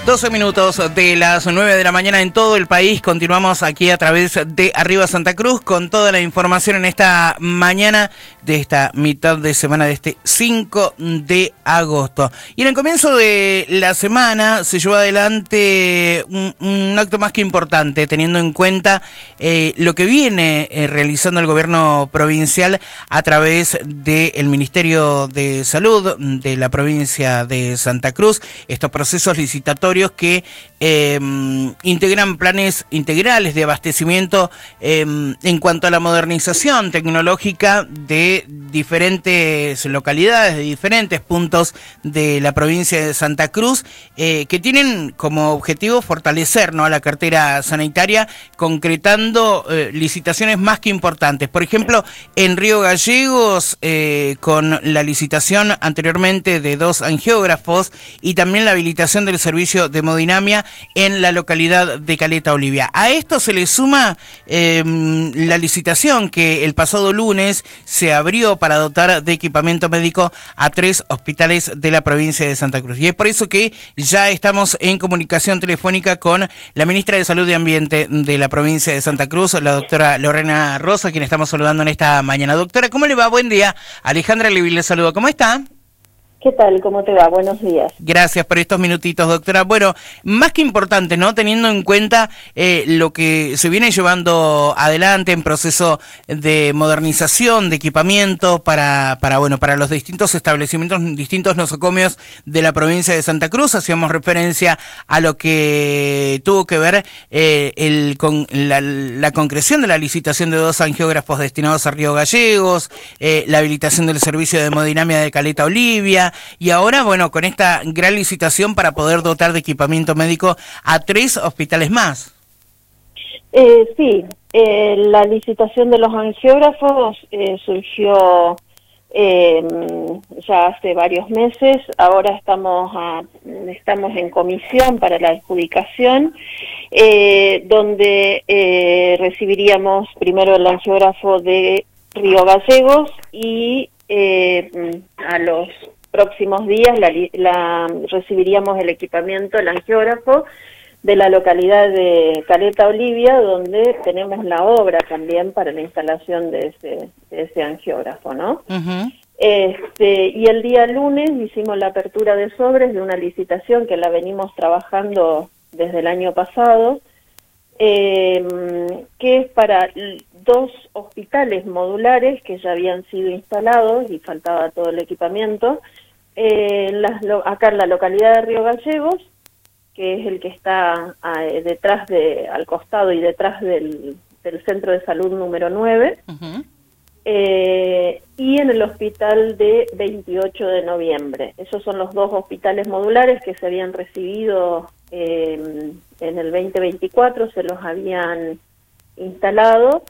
12 minutos de las 9 de la mañana en todo el país. Continuamos aquí a través de Arriba Santa Cruz con toda la información en esta mañana de esta mitad de semana de este 5 de agosto. Y en el comienzo de la semana se llevó adelante un acto más que importante, teniendo en cuenta lo que viene realizando el gobierno provincial a través del Ministerio de Salud de la provincia de Santa Cruz. Estos procesos licitatorios que integran planes integrales de abastecimiento en cuanto a la modernización tecnológica de diferentes localidades, de diferentes puntos de la provincia de Santa Cruz, que tienen como objetivo fortalecer, ¿no?, a la cartera sanitaria, concretando licitaciones más que importantes. Por ejemplo, en Río Gallegos, con la licitación anteriormente de 2 angiógrafos y también la habilitación del servicio de hemodinamia en la localidad de Caleta Olivia. A esto se le suma la licitación que el pasado lunes se abrió para dotar de equipamiento médico a 3 hospitales de la provincia de Santa Cruz. Y es por eso que ya estamos en comunicación telefónica con la ministra de Salud y Ambiente de la provincia de Santa Cruz, la doctora Lorena Rosa, quien estamos saludando en esta mañana. Doctora, ¿cómo le va? Buen día. Alejandra Levy le saluda. ¿Cómo está? ¿Qué tal? ¿Cómo te va? Buenos días. Gracias por estos minutitos, doctora. Bueno, más que importante, ¿no?, teniendo en cuenta lo que se viene llevando adelante en proceso de modernización, de equipamiento para los distintos establecimientos, distintos nosocomios de la provincia de Santa Cruz. Hacíamos referencia a lo que tuvo que ver con la concreción de la licitación de 2 angiógrafos destinados a Río Gallegos, la habilitación del servicio de hemodinamia de Caleta Olivia, y ahora, bueno, con esta gran licitación para poder dotar de equipamiento médico a 3 hospitales más. Sí, la licitación de los angiógrafos surgió ya hace varios meses. Ahora estamos en comisión para la adjudicación, donde recibiríamos primero el angiógrafo de Río Gallegos y a los próximos días recibiríamos el equipamiento, el angiógrafo de la localidad de Caleta Olivia, donde tenemos la obra también para la instalación de ese angiógrafo, ¿no? Uh-huh. Y el día lunes hicimos la apertura de sobres de una licitación que la venimos trabajando desde el año pasado, que es para 2 hospitales modulares que ya habían sido instalados y faltaba todo el equipamiento, acá en la localidad de Río Gallegos, que es el que está al costado y detrás del centro de salud número 9, uh-huh. Y en el hospital de 28 de noviembre. Esos son los 2 hospitales modulares que se habían recibido en el 2024, se los habían instalado,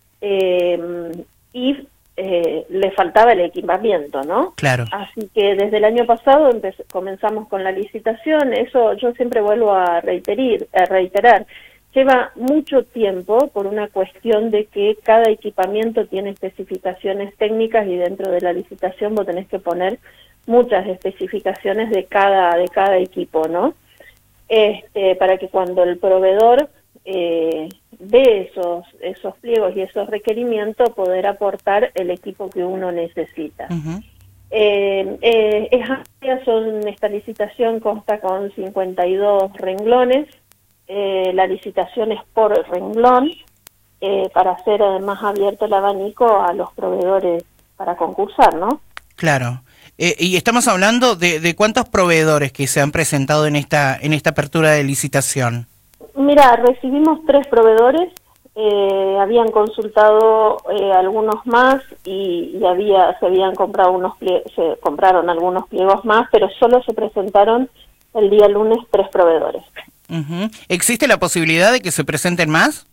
y le faltaba el equipamiento, ¿no? Claro. Así que desde el año pasado comenzamos con la licitación. Eso yo siempre vuelvo a reiterar. Lleva mucho tiempo por una cuestión de que cada equipamiento tiene especificaciones técnicas y dentro de la licitación vos tenés que poner muchas especificaciones de cada equipo, ¿no? Para que cuando el proveedor ve esos pliegos y esos requerimientos, poder aportar el equipo que uno necesita. Uh-huh. Es amplia, esta licitación consta con 52 renglones. La licitación es por renglón, para hacer además abierto el abanico a los proveedores para concursar, ¿no? Claro. Y estamos hablando de cuántos proveedores que se han presentado en esta apertura de licitación. Mira, recibimos 3 proveedores, habían consultado algunos más y se habían comprado se compraron algunos pliegos más, pero solo se presentaron el día lunes 3 proveedores. Uh-huh. ¿Existe la posibilidad de que se presenten más?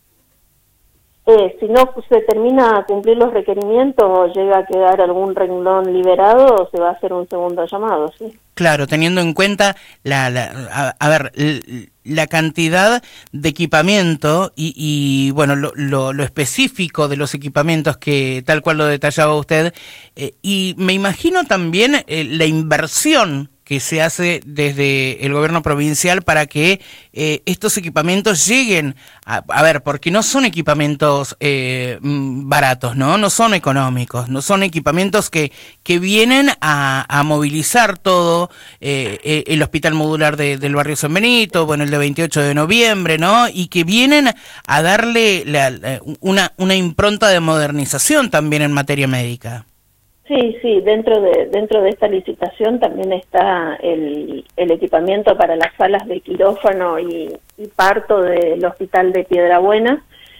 Si no se termina a cumplir los requerimientos o llega a quedar algún renglón liberado, se va a hacer un segundo llamado, sí. Claro, teniendo en cuenta la cantidad de equipamiento y bueno, lo específico de los equipamientos que tal cual lo detallaba usted, y me imagino también la inversión que se hace desde el gobierno provincial para que estos equipamientos lleguen a ver, porque no son equipamientos baratos, no son económicos, no son equipamientos que vienen a movilizar todo el hospital modular del barrio San Benito, bueno, el de 28 de noviembre, ¿no? Y que vienen a darle una impronta de modernización también en materia médica. Sí, dentro de esta licitación también está el equipamiento para las salas de quirófano y parto del Hospital de Piedrabuena,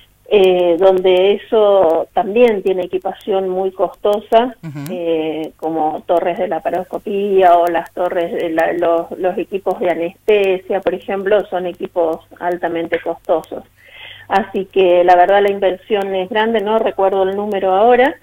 donde eso también tiene equipación muy costosa, como torres de laparoscopía o las torres de los equipos de anestesia, por ejemplo, son equipos altamente costosos. Así que la verdad la inversión es grande, no recuerdo el número ahora,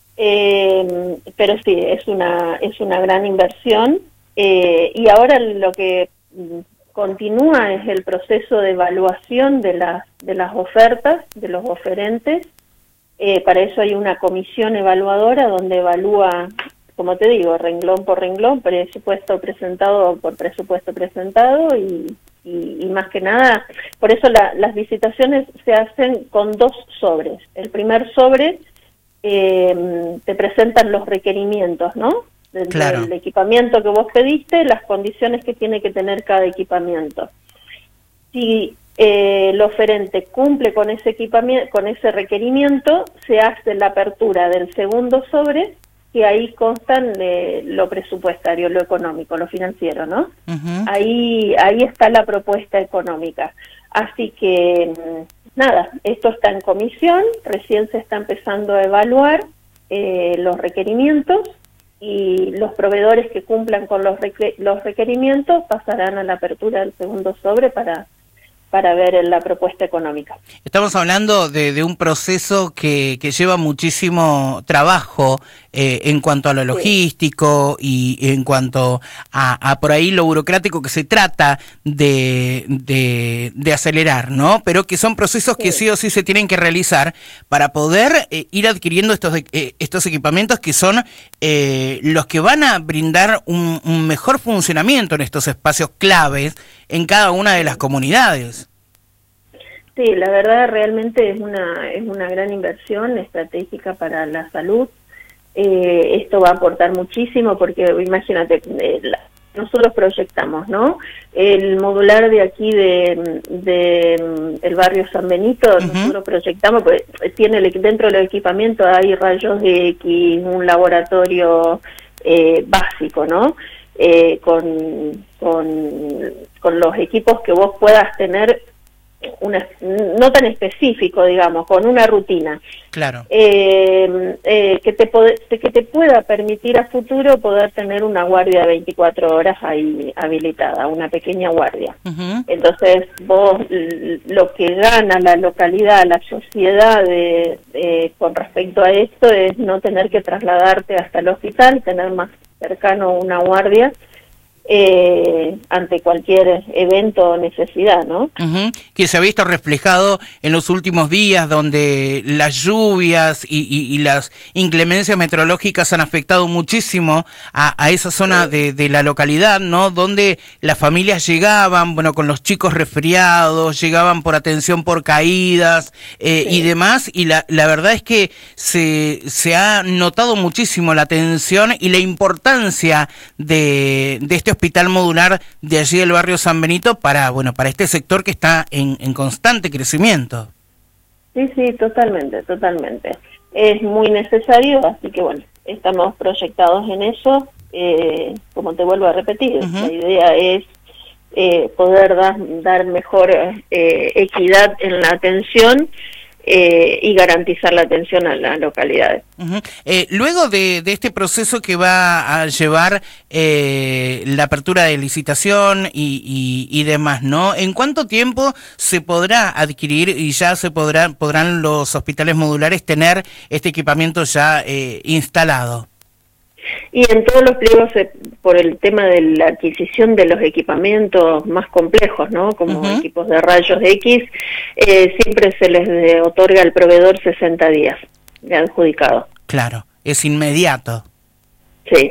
pero sí, es una gran inversión, y ahora lo que continúa es el proceso de evaluación de las ofertas, de los oferentes. Para eso hay una comisión evaluadora donde evalúa, como te digo, renglón por renglón, presupuesto presentado por presupuesto presentado, y más que nada, por eso las licitaciones se hacen con 2 sobres. El primer sobre te presentan los requerimientos, ¿no? Claro. Del equipamiento que vos pediste, las condiciones que tiene que tener cada equipamiento. Si el oferente cumple con ese equipamiento, con ese requerimiento, se hace la apertura del segundo sobre, que ahí constan lo presupuestario, lo económico, lo financiero, ¿no? Ahí está la propuesta económica. Así que nada, esto está en comisión, recién se está empezando a evaluar los requerimientos, y los proveedores que cumplan con los requerimientos pasarán a la apertura del segundo sobre para ver la propuesta económica. Estamos hablando de un proceso que lleva muchísimo trabajo en cuanto a lo logístico y en cuanto a por ahí lo burocrático que se trata de acelerar, ¿no? Pero que son procesos que sí o sí se tienen que realizar para poder ir adquiriendo estos equipamientos que son los que van a brindar un mejor funcionamiento en estos espacios claves en cada una de las comunidades. Sí, la verdad realmente es una gran inversión estratégica para la salud. Esto va a aportar muchísimo porque imagínate, nosotros proyectamos, ¿no? El modular de aquí el barrio San Benito, nosotros proyectamos, pues tiene dentro del equipamiento hay rayos X, un laboratorio básico, ¿no? Con los equipos que vos puedas tener, no tan específico, digamos, con una rutina. Claro. Que te pueda permitir a futuro poder tener una guardia de 24 horas ahí habilitada, una pequeña guardia. Entonces, vos lo que gana la localidad, la sociedad con respecto a esto es no tener que trasladarte hasta el hospital, tener más cercano una guardia ante cualquier evento o necesidad, ¿no? Que se ha visto reflejado en los últimos días, donde las lluvias y las inclemencias meteorológicas han afectado muchísimo a esa zona de la localidad, ¿no? Donde las familias llegaban, bueno, con los chicos resfriados, llegaban por atención por caídas y demás, y la verdad es que se ha notado muchísimo la atención y la importancia de este hospital modular de allí del barrio San Benito para este sector que está en constante crecimiento. Sí, totalmente. Es muy necesario, así que bueno, estamos proyectados en eso. Como te vuelvo a repetir, la idea es poder dar mejor equidad en la atención y garantizar la atención a las localidades. Luego de este proceso que va a llevar la apertura de licitación y demás, ¿no? ¿En cuánto tiempo se podrá adquirir y ya podrán los hospitales modulares tener este equipamiento ya instalado? Y en todos los pliegos, por el tema de la adquisición de los equipamientos más complejos, ¿no? Como equipos de rayos X, siempre se les otorga al proveedor 60 días de adjudicado. Claro, es inmediato. Sí.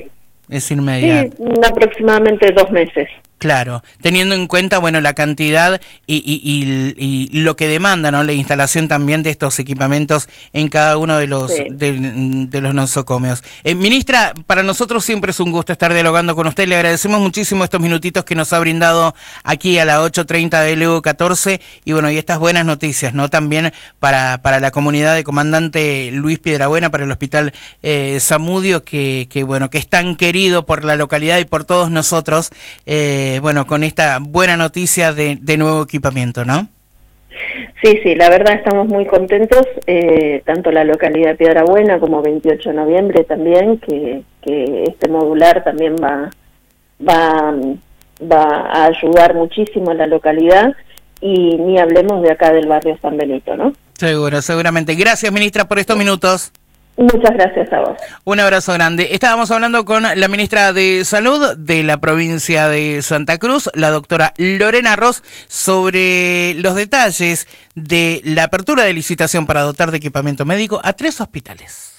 es inmediato. Sí, aproximadamente 2 meses. Claro, teniendo en cuenta, bueno, la cantidad y lo que demanda, ¿no? La instalación también de estos equipamientos en cada uno de los de los nosocomios. Ministra, para nosotros siempre es un gusto estar dialogando con usted. Le agradecemos muchísimo estos minutitos que nos ha brindado aquí a las 8:30 de LU 14 y bueno, y estas buenas noticias, ¿no? También para la comunidad de Comandante Luis Piedrabuena, para el Hospital Zamudio, que bueno, que es tan querido por la localidad y por todos nosotros. Bueno, con esta buena noticia de nuevo equipamiento, ¿no? Sí, la verdad estamos muy contentos, tanto la localidad de Piedrabuena como 28 de noviembre también, que este modular también va a ayudar muchísimo a la localidad, y ni hablemos de acá del barrio San Benito, ¿no? Seguramente. Gracias, ministra, por estos minutos. Muchas gracias a vos. Un abrazo grande. Estábamos hablando con la ministra de Salud de la provincia de Santa Cruz, la doctora Lorena Ross, sobre los detalles de la apertura de licitación para dotar de equipamiento médico a 3 hospitales.